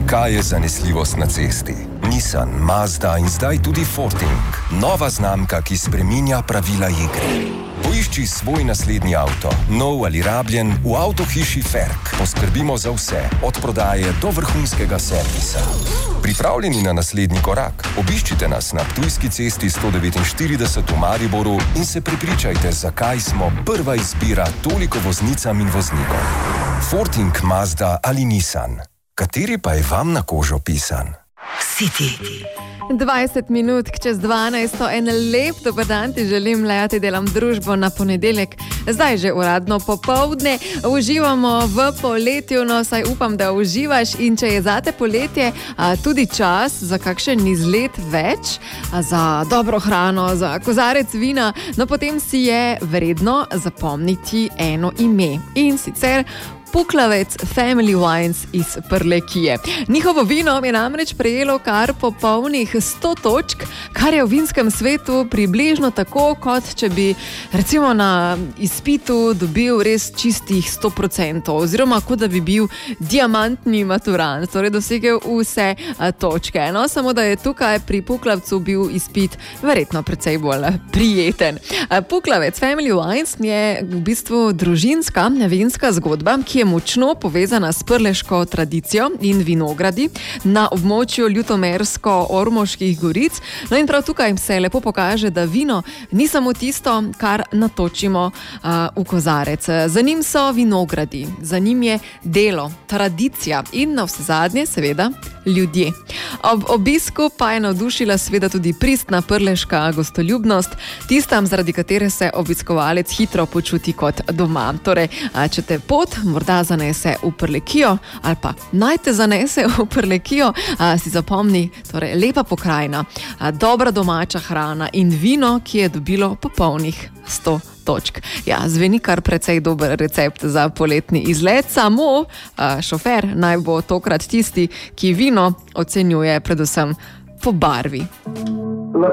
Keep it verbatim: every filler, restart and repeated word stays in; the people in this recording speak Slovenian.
Kaj je zanesljivost na cesti? Nissan, Mazda in zdaj tudi Forting. Nova znamka, ki spreminja pravila igre. Poišči svoj naslednji avto, nov ali rabljen, v avtohiši Ferk. Poskrbimo za vse, od prodaje do vrhunskega servisa. Pripravljeni na naslednji korak? Obiščite nas na Ptujski cesti sto devetinštirideset v Mariboru in se prepričajte, zakaj smo prva izbira toliko voznicam in voznikom. Forting, Mazda ali Nissan. Kateri pa je vam na kožo pisan? City. dvajset minut čez dvanajsto, en lep dober dan ti želim, Lejati delam družbo na ponedeljek. Zdaj že uradno popoldne, uživamo v poletju, no saj upam, da uživaš in če je zate poletje a, tudi čas za kakšen izlet več, a, za dobro hrano, za kozarec vina, no potem si je vredno zapomniti eno ime in sicer Puklavec Family Wines iz Prlekije. Njihovo vino je namreč prejelo kar popolnih sto točk, kar je v vinskem svetu približno tako, kot če bi recimo na izpitu dobil res čistih sto procentov, oziroma kot da bi bil diamantni maturant, torej dosegel vse točke. No, samo da je tukaj pri Puklavcu bil izpit verjetno precej bolj prijeten. Puklavec Family Wines je v bistvu družinska vinska zgodba, ki je močno povezana s prleško tradicijo in vinogradi na območju Ljutomersko-Ormoških goric. No in prav tukaj se lepo pokaže, da vino ni samo tisto, kar natočimo uh, v kozarec. Za njim so vinogradi, za njim je delo, tradicija in navsezadnje seveda ljudje. Ob obisku pa je navdušila seveda tudi pristna prleška gostoljubnost, tistam, zaradi katere se obiskovalec hitro počuti kot doma. Torej, če te pot morda zanese v Prlekijo ali pa naj te zanese v Prlekijo, si zapomni, torej lepa pokrajina, dobra domača hrana in vino, ki je dobilo popolnih sto točk. Ja, zveni kar precej dober recept za poletni izlet, samo šofer naj bo tokrat tisti, ki vino ocenjuje predvsem po barvi.